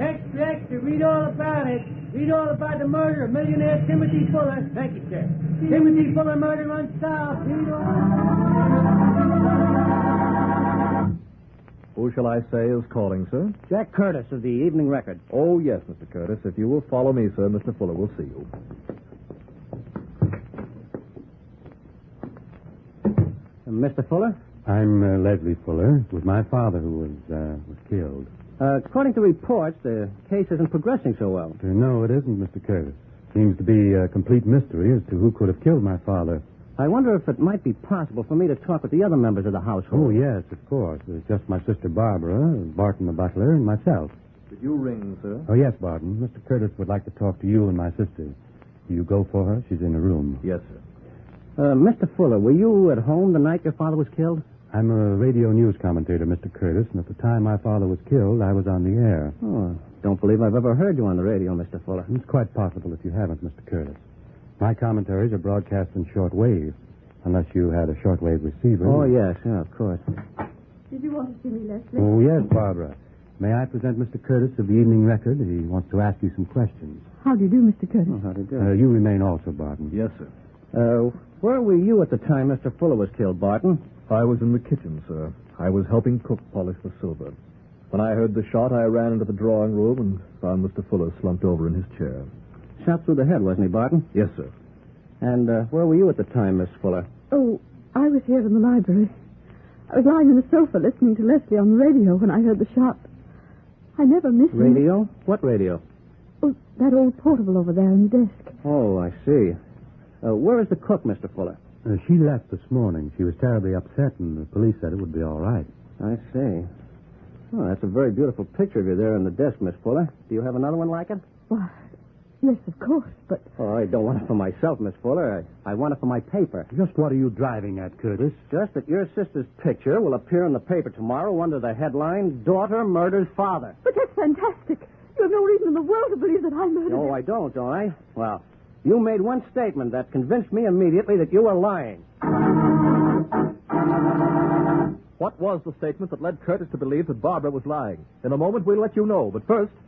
Extra, extra. Read all about it. Read all about the murder of millionaire Timothy Fuller. Thank you, sir. Timothy Fuller murder unsolved. Read all... Who shall I say is calling, sir? Jack Curtis of the Evening Record. Oh, yes, Mr. Curtis. If you will follow me, sir, Mr. Fuller will see you. Mr. Fuller? I'm Leslie Fuller. It was my father who was killed. According to reports, the case isn't progressing so well. No, it isn't, Mr. Curtis. Seems to be a complete mystery as to who could have killed my father. I wonder if it might be possible for me to talk with the other members of the household. Oh, yes, of course. It's just my sister Barbara, Barton the butler, and myself. Did you ring, sir? Oh, yes, Barton. Mr. Curtis would like to talk to you and my sister. Do you go for her? She's in the room. Yes, sir. Mr. Fuller, were you at home the night your father was killed? I'm a radio news commentator, Mr. Curtis, and at the time my father was killed, I was on the air. Oh, don't believe I've ever heard you on the radio, Mr. Fuller. It's quite possible if you haven't, Mr. Curtis. My commentaries are broadcast in short wave, unless you had a shortwave receiver. Oh, yes, yeah, of course. Did you want to see me, Leslie? Oh, yes, Barbara. May I present Mr. Curtis of the Evening Record? He wants to ask you some questions. How do you do, Mr. Curtis? Oh, how do you do? You remain also, Barton. Yes, sir. Where were you at the time Mr. Fuller was killed, Barton? I was in the kitchen, sir. I was helping cook polish the silver. When I heard the shot, I ran into the drawing room and found Mr. Fuller slumped over in his chair. Shot through the head, wasn't he, Barton? Yes, sir. And where were you at the time, Miss Fuller? Oh, I was here in the library. I was lying on the sofa listening to Leslie on the radio when I heard the shot. I never missed him. Radio? What radio? Oh, that old portable over there in the desk. Oh, I see. Where is the cook, Mr. Fuller? She left this morning. She was terribly upset, and the police said it would be all right. I see. Oh, that's a very beautiful picture of you there on the desk, Miss Fuller. Do you have another one like it? Why, yes, of course, but... Oh, I don't want it for myself, Miss Fuller. I want it for my paper. Just what are you driving at, Curtis? Just that your sister's picture will appear in the paper tomorrow under the headline, Daughter Murders Father. But that's fantastic. You have no reason in the world to believe that I murdered him. No, I don't I? Well, you made one statement that convinced me immediately that you were lying. What was the statement that led Curtis to believe that Barbara was lying? In a moment, we'll let you know. But first,